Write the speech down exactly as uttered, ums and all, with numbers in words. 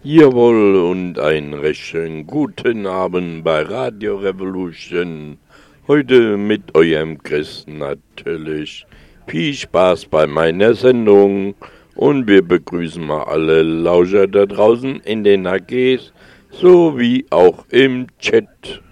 Jawohl, und einen recht schönen guten Abend bei Radio Revolution. Heute mit eurem Chris natürlich. Viel Spaß bei meiner Sendung und wir begrüßen mal alle Lauscher da draußen in den A Gs sowie auch im Chat.